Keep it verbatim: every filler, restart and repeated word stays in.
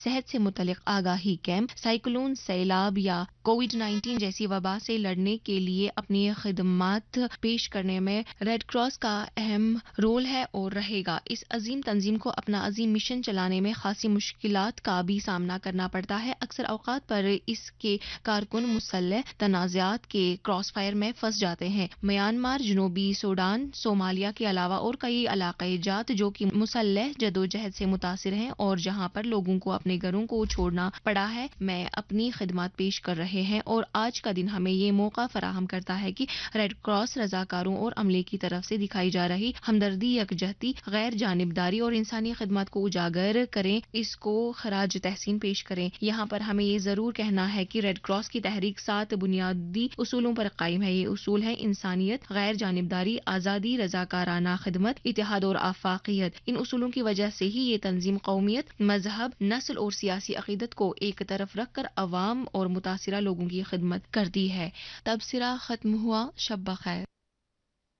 صحت سے متعلق آگاہی کیمپ، سائیکلون، سیلاب یا کووڈ نائنٹین جیسی وبا سے لڑنے کے لیے اپنی خدمات پیش کرنے میں ریڈ کراس کا اہم رول ہے اور رہے گا۔ اس عظیم تنظیم کو اپنا عظیم مشن چلانے میں خاصی مشکلات کا بھی سامنا کرنا پڑتا ہے۔ اکثر اوقات پر اس کے کارکن مسلح تنازعات کے کراس فائر میں پھنس جاتے ہیں۔ میانمار، جنوبی سوڈان، صومالیہ کے علاوہ اور کئی علاقائی جات جو کہ مسلح جدوجہد سے متاثر ہیں اور جہاں پر لوگوں کو اپنے گھروں کو چھوڑنا پڑا ہے، میں اپنی خدمات پیش کر رہے ہیں، اور آج کا دن ہمیں یہ موقع فراہم کرتا ہے کہ ریڈ کراس رضاکاروں اور عملے کی طرف سے دکھائی جا رہی ہمدردی، یکجہتی، غیر جانبداری اور انسانی خدمات کو اجاگر کریں، اس کو خراج تحسین پیش کریں۔ یہاں پر ہمیں یہ ضرور کہنا ہے کہ ریڈ کراس کی تحریک سات بنیادی اصولوں پر قائم ہے۔ یہ اصول ہیں انسانیت، غیر جانبداری، آزادی، رضاکارانہ خدمت، اتحاد اور آفاقیت۔ ان اصولوں کی وجہ سے ہی یہ تنظیم قومیت، مذہب، نسل اور سیاسی عقیدت کو ایک طرف رکھ کر عوام اور متاثرہ لوگوں کی خدمت کرتی ہے۔ تبصرہ ختم ہوا۔ شب بخیر۔